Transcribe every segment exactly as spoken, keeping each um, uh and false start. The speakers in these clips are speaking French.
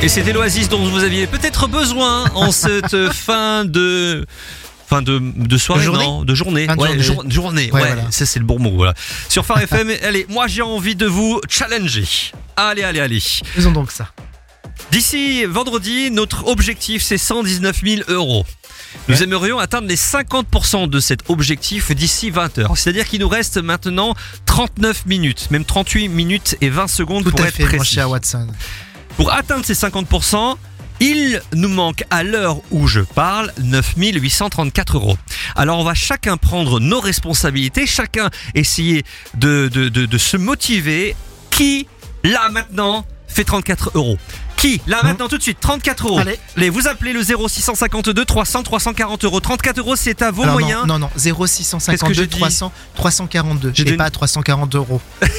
Et c'était l'Oasis dont vous aviez peut-être besoin en cette fin de... Fin de, de soirée, de journée, non, de journée, fin de ouais, journée, jour, journée, ouais, ouais voilà. Ça c'est le bon mot, voilà. Sur Phare F M, allez, moi j'ai envie de vous challenger. Allez, allez, allez. Faisons donc ça. D'ici vendredi, notre objectif c'est cent dix-neuf mille euros. Nous ouais. aimerions atteindre les cinquante pour cent de cet objectif d'ici vingt heures. C'est-à-dire qu'il nous reste maintenant trente-neuf minutes, même trente-huit minutes et vingt secondes Tout pour à être fait, précis. Mon cher Watson. Pour atteindre ces cinquante pour cent, il nous manque à l'heure où je parle neuf mille huit cent trente-quatre euros. Alors on va chacun prendre nos responsabilités, chacun essayer de, de, de, de se motiver. Qui, là maintenant, fait trente-quatre euros? Qui, là mmh. maintenant tout de suite, trente-quatre euros. Allez. Allez, vous appelez le zéro six cent cinquante-deux trois cents trois cent quarante euros. trente-quatre euros, c'est à vos Alors moyens. Non, non, non, zéro six cent cinquante-deux trois cents trois cent quarante-deux. Et donné... pas trois cent quarante euros.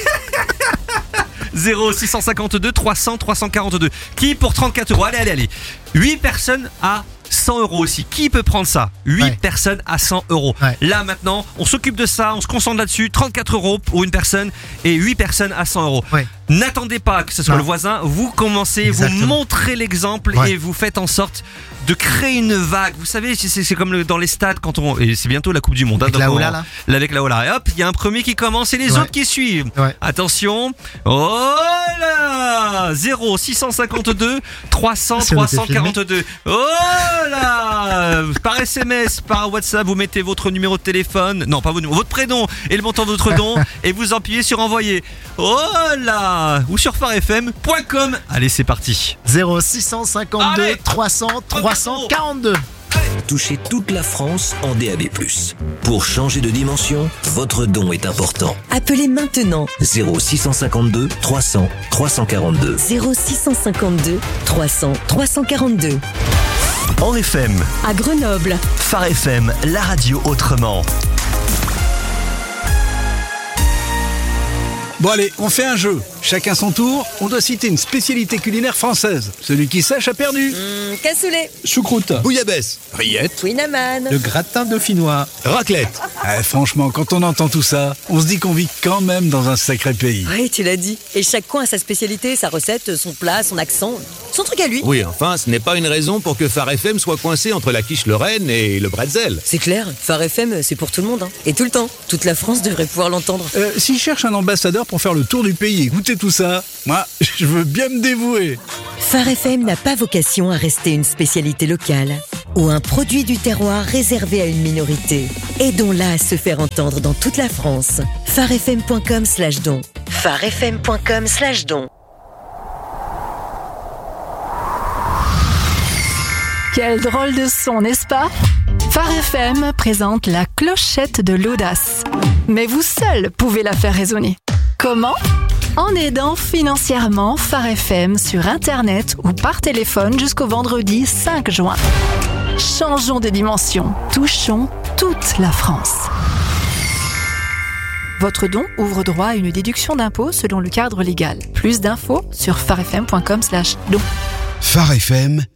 zéro six cent cinquante-deux trois cents trois cent quarante-deux. Qui pour trente-quatre euros? Allez, allez, allez. huit personnes à cent euros aussi. Qui peut prendre ça? huit ouais. personnes à cent euros. Ouais. Là maintenant, on s'occupe de ça, on se concentre là-dessus. trente-quatre euros pour une personne et huit personnes à cent euros. Ouais. N'attendez pas que ce soit non. le voisin. Vous commencez, Exactement. vous montrez l'exemple ouais. et vous faites en sorte de créer une vague. Vous savez, c'est, c'est comme le, dans les stades quand on... Et c'est bientôt la Coupe du Monde. Avec hein, la Ola, là. Avec la Ola. Et hop, il y a un premier qui commence et les ouais. autres qui suivent. Ouais. Attention. Oh là zéro six cent cinquante-deux trois cents trois cent quarante-deux. Oh là par S M S, par WhatsApp, vous mettez votre numéro de téléphone. Non, pas votre, votre prénom et le montant de votre don. Et vous appuyez sur envoyer. Oh là ou sur phare f m point com. Allez, c'est parti. zéro six cent cinquante-deux Allez. trois cents trois cent quarante-deux. Touchez toute la France en D A B plus. Pour changer de dimension, votre don est important. Appelez maintenant zéro six cent cinquante-deux trois cents trois cent quarante-deux. zéro six cent cinquante-deux trois cents trois cent quarante-deux. En F M. À Grenoble. Phare F M, la radio autrement. Bon allez, on fait un jeu. Chacun son tour, on doit citer une spécialité culinaire française. Celui qui sache a perdu. Mmh, cassoulet. Choucroute. Bouillabaisse. Rillette. Winnaman. Le gratin dauphinois. Raclette. Eh, franchement, quand on entend tout ça, on se dit qu'on vit quand même dans un sacré pays. Oui, tu l'as dit. Et chaque coin a sa spécialité, sa recette, son plat, son accent, son truc à lui. Oui, enfin, ce n'est pas une raison pour que Phare F M soit coincé entre la quiche Lorraine et le bretzel. C'est clair, Phare F M, c'est pour tout le monde. Hein. Et tout le temps. Toute la France devrait pouvoir l'entendre. Euh, S'il cherche un ambassadeur pour faire le tour du pays et goûter tout ça, moi, je veux bien me dévouer. Phare F M n'a pas vocation à rester une spécialité locale ou un produit du terroir réservé à une minorité. Aidons-la à se faire entendre dans toute la France. phare f m point com slash don. phare f m point com slash don. Quel drôle de son, n'est-ce pas? Phare F M présente la clochette de l'audace. Mais vous seul pouvez la faire résonner. Comment? En aidant financièrement Phare F M sur Internet ou par téléphone jusqu'au vendredi cinq juin. Changeons de dimension, touchons toute la France. Votre don ouvre droit à une déduction d'impôt selon le cadre légal. Plus d'infos sur phare f m point com slash don. Phare F M,